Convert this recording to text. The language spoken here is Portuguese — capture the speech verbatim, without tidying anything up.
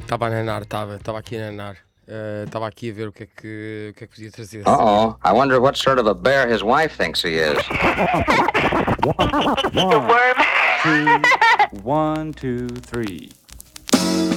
Estava a nanar, estava, estava aqui a nanar. Estava aqui a ver o que é que, o que, é que podia trazer. Uh-oh, I wonder what sort of a bear his wife thinks he is. One, two, one, two, three.